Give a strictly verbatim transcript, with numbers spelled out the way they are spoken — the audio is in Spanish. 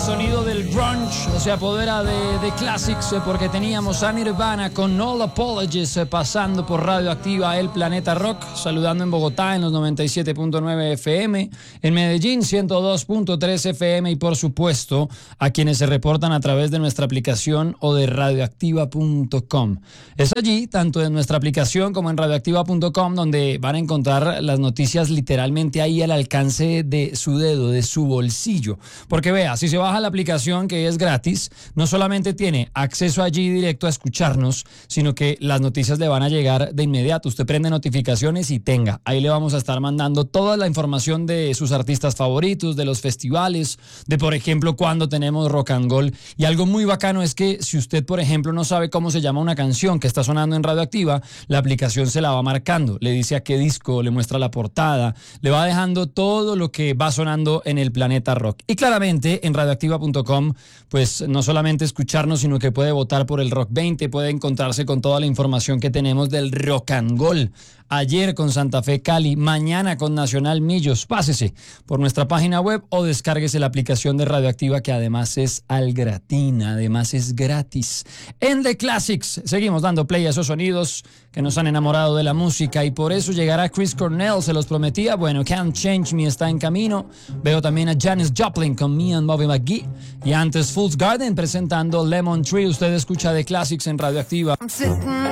sonido del grunge se apodera de, de Classics porque teníamos a Nirvana con All Apologies pasando por Radioactiva El Planeta Rock, saludando en Bogotá en los noventa y siete punto nueve F M, en Medellín ciento dos punto tres F M y por supuesto a quienes se reportan a través de nuestra aplicación o de radioactiva punto com. Es allí, tanto en nuestra aplicación como en radioactiva punto com, donde van a encontrar las noticias literalmente ahí al alcance de su dedo, de su bolsillo. Porque vea, si se baja la aplicación, que es gratis, no solamente tiene acceso allí directo a escucharnos, sino que las noticias le van a llegar de inmediato. Usted prende notificaciones y tenga, ahí le vamos a estar mandando toda la información de sus artistas favoritos, de los festivales, de por ejemplo cuando tenemos Rock and Gold. Y algo muy bacano es que si usted por ejemplo no sabe cómo se llama una canción que está sonando en Radioactiva, la aplicación se la va marcando, le dice a qué disco, le muestra la portada, le va dejando todo lo que va sonando en el planeta rock. Y claramente en radioactiva punto com, pues no solamente escucharnos, sino que puede votar por el Rock veinte, puede encontrarse con toda la información que tenemos del Rock and Gold. Ayer con Santa Fe Cali, mañana con Nacional Millos. Pásese por nuestra página web o descárguese la aplicación de Radioactiva, que además es al gratín, además es gratis. En The Classics seguimos dando play a esos sonidos que nos han enamorado de la música y por eso llegará Chris Cornell, se los prometía. Bueno, Can't Change Me está en camino. Veo también a Janis Joplin con Me and Bobby McGee y antes Fool's Garden presentando Lemon Tree. Usted escucha The Classics en Radioactiva. I'm sitting